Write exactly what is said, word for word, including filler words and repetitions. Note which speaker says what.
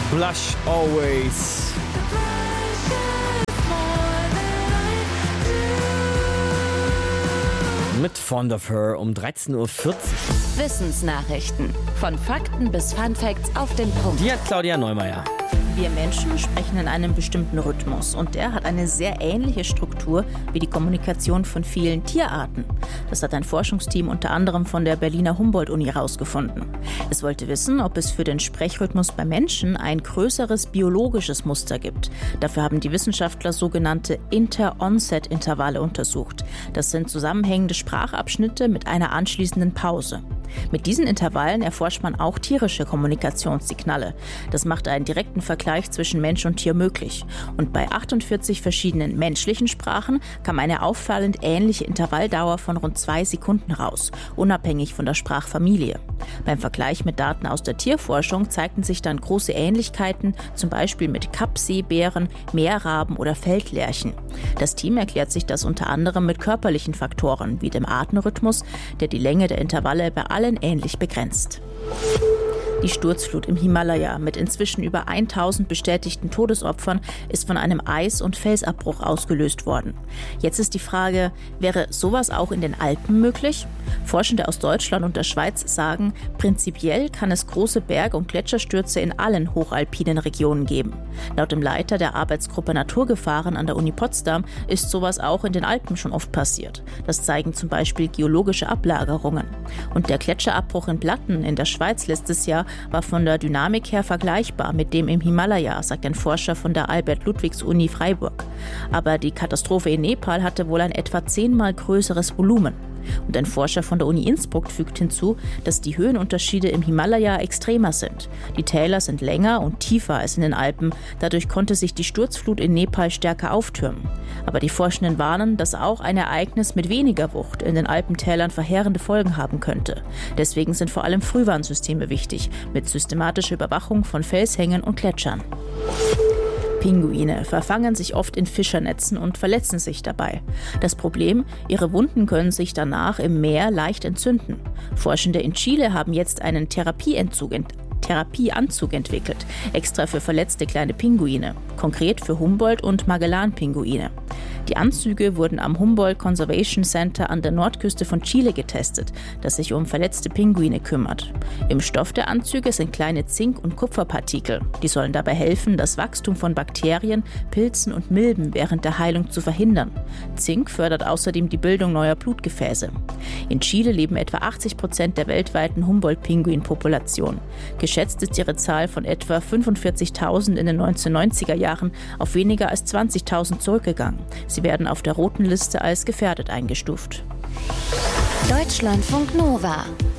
Speaker 1: Blush Always. Mit Fond of Her um dreizehn Uhr vierzig.
Speaker 2: Wissensnachrichten. Von Fakten bis Funfacts auf den Punkt.
Speaker 1: Die hat Claudia Neumeier.
Speaker 3: Wir Menschen sprechen in einem bestimmten Rhythmus und der hat eine sehr ähnliche Struktur wie die Kommunikation von vielen Tierarten. Das hat ein Forschungsteam unter anderem von der Berliner Humboldt-Uni herausgefunden. Es wollte wissen, ob es für den Sprechrhythmus bei Menschen ein größeres biologisches Muster gibt. Dafür haben die Wissenschaftler sogenannte Inter-Onset-Intervalle untersucht. Das sind zusammenhängende Sprachabschnitte mit einer anschließenden Pause. Mit diesen Intervallen erforscht man auch tierische Kommunikationssignale. Das macht einen direkten Vergleich zwischen Mensch und Tier möglich. Und bei achtundvierzig verschiedenen menschlichen Sprachen kam eine auffallend ähnliche Intervalldauer von rund zwei Sekunden raus, unabhängig von der Sprachfamilie. Beim Vergleich mit Daten aus der Tierforschung zeigten sich dann große Ähnlichkeiten, zum Beispiel mit Kappseebären, Meerraben oder Feldlerchen. Das Team erklärt sich das unter anderem mit körperlichen Faktoren, wie dem Atemrhythmus, der die Länge der Intervalle bei allen ähnlich begrenzt. Die Sturzflut im Himalaya mit inzwischen über tausend bestätigten Todesopfern ist von einem Eis- und Felsabbruch ausgelöst worden. Jetzt ist die Frage, wäre sowas auch in den Alpen möglich? Forschende aus Deutschland und der Schweiz sagen, prinzipiell kann es große Berg- und Gletscherstürze in allen hochalpinen Regionen geben. Laut dem Leiter der Arbeitsgruppe Naturgefahren an der Uni Potsdam ist sowas auch in den Alpen schon oft passiert. Das zeigen zum Beispiel geologische Ablagerungen. Und der Gletscherabbruch in Platten in der Schweiz letztes Jahr war von der Dynamik her vergleichbar mit dem im Himalaya, sagt ein Forscher von der Albert-Ludwigs-Uni Freiburg. Aber die Katastrophe in Nepal hatte wohl ein etwa zehnmal größeres Volumen. Und ein Forscher von der Uni Innsbruck fügt hinzu, dass die Höhenunterschiede im Himalaya extremer sind. Die Täler sind länger und tiefer als in den Alpen. Dadurch konnte sich die Sturzflut in Nepal stärker auftürmen. Aber die Forschenden warnen, dass auch ein Ereignis mit weniger Wucht in den Alpentälern verheerende Folgen haben könnte. Deswegen sind vor allem Frühwarnsysteme wichtig, mit systematischer Überwachung von Felshängen und Gletschern. Pinguine verfangen sich oft in Fischernetzen und verletzen sich dabei. Das Problem, ihre Wunden können sich danach im Meer leicht entzünden. Forschende in Chile haben jetzt einen Therapieanzug entwickelt. Therapieanzug entwickelt, extra für verletzte kleine Pinguine, konkret für Humboldt- und Magellan-Pinguine. Die Anzüge wurden am Humboldt Conservation Center an der Nordküste von Chile getestet, das sich um verletzte Pinguine kümmert. Im Stoff der Anzüge sind kleine Zink- und Kupferpartikel. Die sollen dabei helfen, das Wachstum von Bakterien, Pilzen und Milben während der Heilung zu verhindern. Zink fördert außerdem die Bildung neuer Blutgefäße. In Chile leben etwa achtzig Prozent der weltweiten Humboldt-Pinguin-Population. Geschätzt ist ihre Zahl von etwa fünfundvierzigtausend in den neunzehnhundertneunziger Jahren auf weniger als zwanzigtausend zurückgegangen. Sie werden auf der roten Liste als gefährdet eingestuft.
Speaker 2: Deutschlandfunk Nova